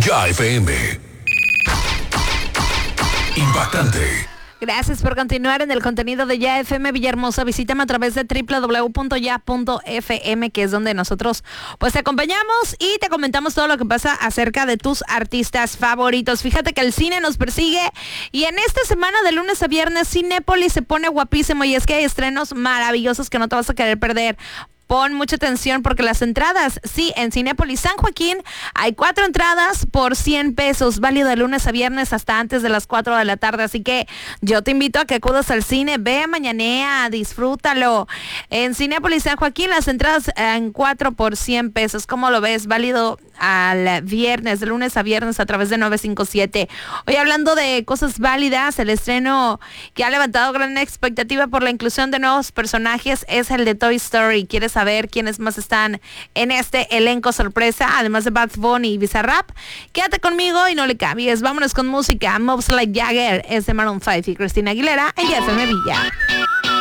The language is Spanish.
Ya FM. Impactante. Gracias por continuar en el contenido de Ya FM Villahermosa. Visítame a través de www.ya.fm, que es donde nosotros pues te acompañamos y te comentamos todo lo que pasa acerca de tus artistas favoritos. Fíjate que el cine nos persigue y en esta semana de lunes a viernes Cinépolis se pone guapísimo y es que hay estrenos maravillosos que no te vas a querer perder. Pon mucha atención porque las entradas, sí, en Cinépolis San Joaquín hay 4 entradas por 100 pesos, válido de lunes a viernes hasta antes de las 4 de la tarde. Así que yo te invito a que acudas al cine, ve, mañanea, disfrútalo. En Cinépolis San Joaquín las entradas en 4 por 100 pesos. ¿Cómo lo ves? Válido al viernes, de lunes a viernes a través de 957. Hoy hablando de cosas válidas, el estreno que ha levantado gran expectativa por la inclusión de nuevos personajes es el de Toy Story. ¿Quieres saber quiénes más están en este elenco sorpresa, además de Bad Bunny y Bizarrap? Quédate conmigo y no le cambies. Vámonos con música. Moves Like Jagger es de Maroon 5 y Christina Aguilera en Ya FM Villa.